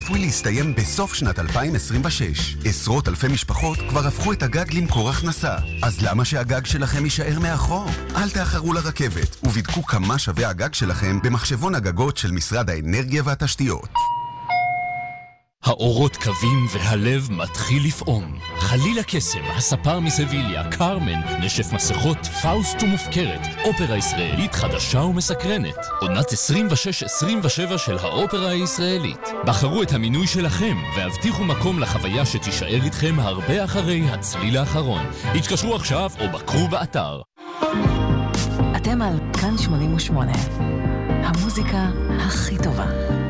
צפוי להסתיים בסוף שנת 2026. עשרות אלפי משפחות כבר הפכו את הגג למקור הכנסה. אז למה שהגג שלכם יישאר מאחור? אל תאחרו לרכבת ובדקו כמה שווה הגג שלכם במחשבון הגגות של משרד האנרגיה והתשתיות. האורות קווים והלב מתחיל לפעום. חלילה קסם, הספר מסביליה, קרמן, נשף מסכות, פאוסט ומופקרת. אופרה ישראלית חדשה ומסקרנת. עונת 26-27 של האופרה הישראלית. בחרו את המינוי שלכם והבטיחו מקום לחוויה שתישאר איתכם הרבה אחרי הצליל האחרון. התקשרו עכשיו או בקרו באתר. אתם על כאן 88. המוזיקה הכי טובה.